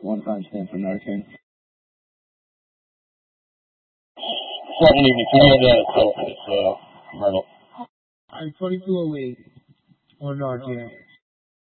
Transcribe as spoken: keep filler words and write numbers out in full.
one five stand for Narcan. Second evening, can you have that call for this, uh, Myrtle? I'm twenty-two oh eight on Narcan.